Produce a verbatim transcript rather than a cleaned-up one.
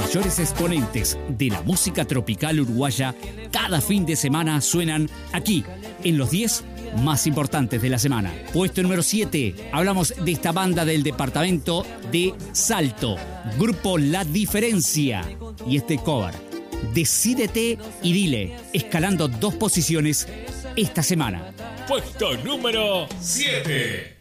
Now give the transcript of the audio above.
mayores exponentes de la música tropical uruguaya cada fin de semana suenan aquí, en los diez más importantes de la semana. Puesto número siete, hablamos de esta banda del departamento de Salto, grupo La Diferencia, y este cover, Decídete y Dile, escalando dos posiciones esta semana. Puesto número siete.